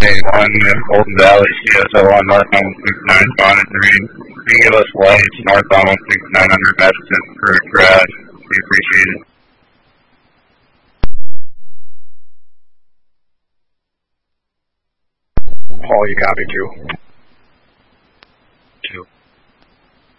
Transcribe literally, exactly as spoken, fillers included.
on Golden Valley, C S O on northbound one sixty-nine, Spawn and three. You can give us lights northbound one sixty-nine under Madison for crash. We appreciate it. Paul, you copy too?